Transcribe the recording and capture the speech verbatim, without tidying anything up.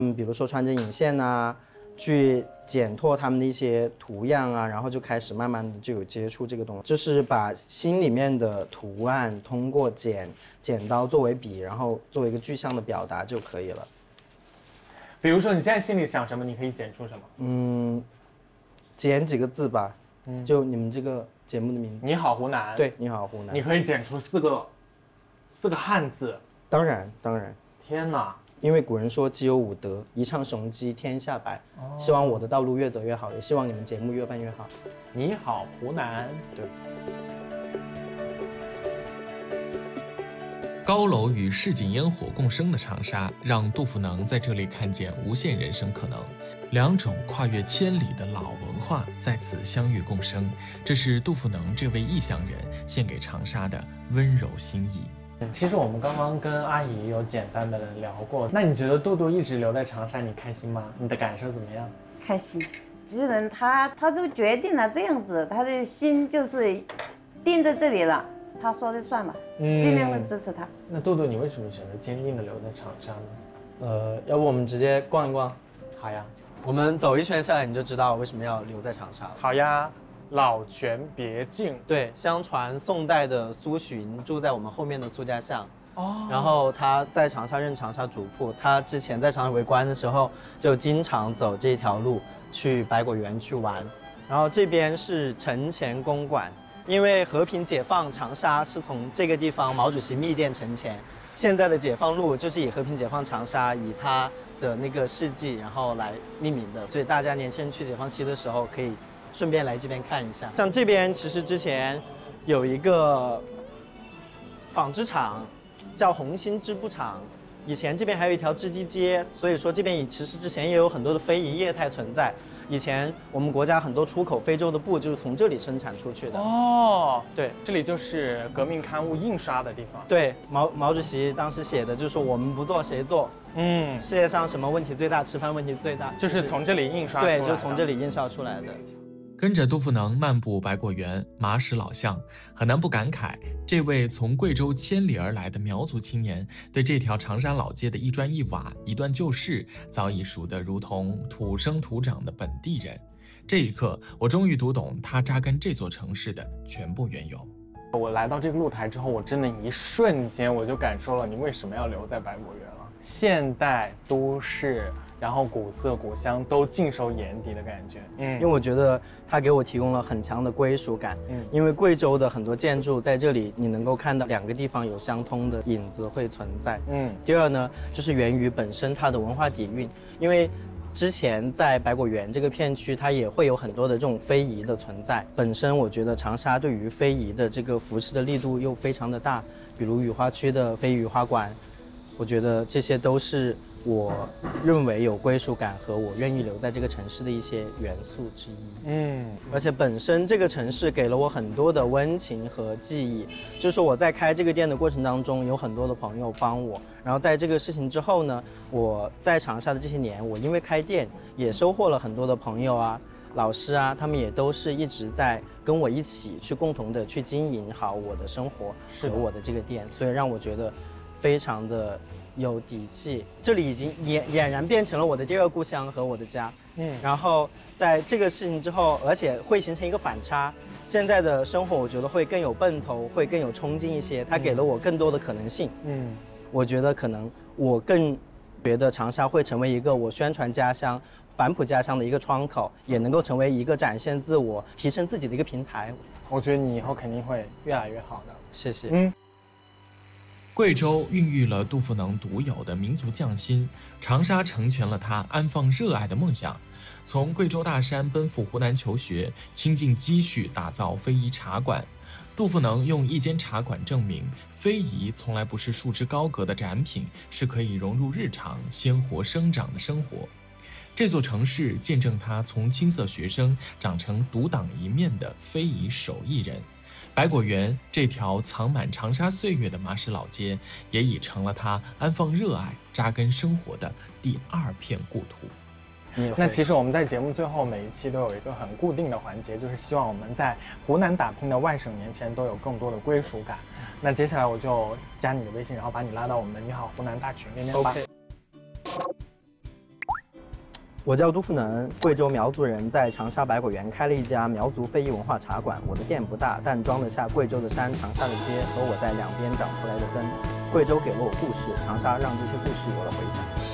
嗯，比如说穿着引线啊，去剪拓他们的一些图样啊，然后就开始慢慢的就有接触这个东西，就是把心里面的图案通过剪剪刀作为笔，然后作为一个具象的表达就可以了。 比如说你现在心里想什么，你可以剪出什么？ 嗯，剪几个字吧，嗯，就你们这个节目的名字。 你好湖南。 对，你好湖南。 你可以剪出四个，四个汉字。 当然，当然。 天哪！ 因为古人说基有五德，一唱雄鸡天下白。哦、希望我的道路越走越好，也希望你们节目越办越好。 你好湖南。 对。 高楼与市井烟火共生的长沙，让杜甫能在这里看见无限人生可能。两种跨越千里的老文化在此相遇共生，这是杜甫能这位异乡人献给长沙的温柔心意。 其实我们刚刚跟阿姨有简单的聊过，那你觉得杜杜一直留在长沙，你开心吗？你的感受怎么样？ 开心。既然他他都决定了这样子，他的心就是定在这里了，他说的算吧，嗯、尽量的支持他。 那杜杜，你为什么选择坚定的留在长沙呢？ 呃，要不我们直接逛一逛？ 好呀， 我们走一圈下来，你就知道为什么要留在长沙了。 好呀。老泉别境， 对，相传宋代的苏洵住在我们后面的苏家巷，哦，然后他在长沙任长沙主簿，他之前在长沙为官的时候，就经常走这条路去百果园去玩。然后这边是城前公馆，因为和平解放长沙是从这个地方毛主席密电城前，现在的解放路就是以和平解放长沙以他的那个事迹然后来命名的，所以大家年轻人去解放西的时候可以顺便来这边看一下。像这边其实之前有一个纺织厂叫红星织布厂，以前这边还有一条织机街，所以说这边其实之前也有很多的非遗业态存在。以前我们国家很多出口非洲的布就是从这里生产出去的。 哦， 对， 这里就是革命刊物印刷的地方。 对，毛毛主席当时写的就是说我们不做谁做。嗯，世界上什么问题最大？吃饭问题最大， 就是从这里印刷出来的。 对，就是从这里印刷出来的。 跟着杜甫能漫步百果园、马屎老巷，很难不感慨，这位从贵州千里而来的苗族青年，对这条长沙老街的一砖一瓦、一段旧事，早已熟得如同土生土长的本地人。这一刻，我终于读懂他扎根这座城市的全部缘由。 我来到这个露台之后，我真的一瞬间我就感受了你为什么要留在百果园了。现代都市，然后古色古香都尽收眼底的感觉。 嗯，因为我觉得它给我提供了很强的归属感。嗯，因为贵州的很多建筑在这里，你能够看到两个地方有相通的影子会存在。嗯，第二呢，就是源于本身它的文化底蕴，因为之前在百果园这个片区，它也会有很多的这种非遗的存在。本身我觉得长沙对于非遗的这个扶持的力度又非常的大，比如雨花区的非遗雨花馆。我觉得这些都是我认为有归属感和我愿意留在这个城市的一些元素之一。嗯，而且本身这个城市给了我很多的温情和记忆，就是我在开这个店的过程当中，有很多的朋友帮我。然后在这个事情之后呢，我在长沙的这些年，我因为开店也收获了很多的朋友啊、老师啊，他们也都是一直在跟我一起去共同的去经营好我的生活和我的这个店，所以让我觉得非常的有底气，这里已经俨俨然变成了我的第二故乡和我的家。嗯，然后在这个事情之后，而且会形成一个反差。现在的生活，我觉得会更有奔头，会更有冲劲一些。它给了我更多的可能性。嗯，我觉得可能我更觉得长沙会成为一个我宣传家乡、反哺家乡的一个窗口，也能够成为一个展现自我、提升自己的一个平台。 我觉得你以后肯定会越来越好的。 谢谢。 嗯。 贵州孕育了杜甫能独有的民族匠心，长沙成全了他安放热爱的梦想。从贵州大山奔赴湖南求学，倾尽积蓄打造非遗茶馆。杜甫能用一间茶馆证明，非遗从来不是束之高阁的展品，是可以融入日常、鲜活生长的生活。这座城市见证他从青涩学生长成独当一面的非遗手艺人。百果园这条藏满长沙岁月的马屎老街，也已成了他安放热爱、扎根生活的第二片故土。 那其实我们在节目最后每一期都有一个很固定的环节，就是希望我们在湖南打拼的外省年轻人都有更多的归属感。那接下来我就加你的微信，然后把你拉到我们的你好湖南大群里面吧。Okay. 我叫杜富能，贵州苗族人，在长沙百果园开了一家苗族非遗文化茶馆。我的店不大，但装得下贵州的山、长沙的街和我在两边长出来的根。贵州给了我故事，长沙让这些故事有了回响。